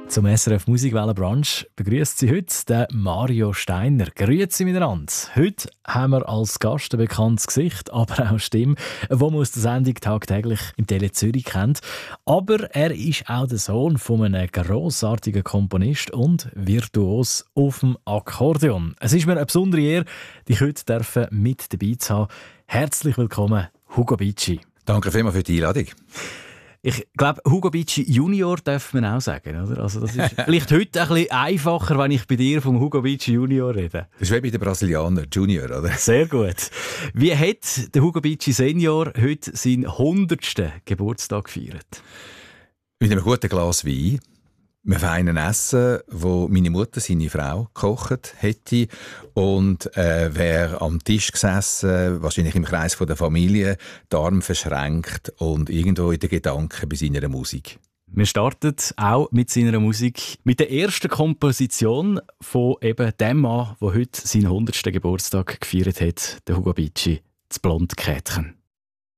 Zum SRF Musikwellen-Brunch begrüßt Sie heute den Mario Steiner. Grüezi miteinander. Heute haben wir als Gast ein bekanntes Gesicht, aber auch eine Stimme, die man aus der Sendung tagtäglich im Tele Zürich kennt. Aber er ist auch der Sohn von einem grossartigen Komponist und Virtuos auf dem Akkordeon. Es ist mir eine besondere Ehre, dich heute mit dabei zu haben. Herzlich willkommen, Hugo Bicci. Danke vielmals für die Einladung. Ich glaube, Hugo Bicci Junior darf man auch sagen, oder? Also das ist vielleicht heute ein bisschen einfacher, wenn ich bei dir vom Hugo Bicci Junior rede. Das ist wie bei den Brasilianern, Junior, oder? Sehr gut. Wie hat der Hugo Bicci Senior heute seinen 100. Geburtstag gefeiert? Mit einem guten Glas Wein, einem feinen Essen, wo meine Mutter, seine Frau, gekocht hätte. Und wäre am Tisch gesessen, wahrscheinlich im Kreis der Familie, die Arme verschränkt und irgendwo in den Gedanken bei seiner Musik. Wir starten auch mit seiner Musik, mit der ersten Komposition von eben dem Mann, der heute seinen 100. Geburtstag gefeiert hat, der Hugo Bicci, das Blondkätchen.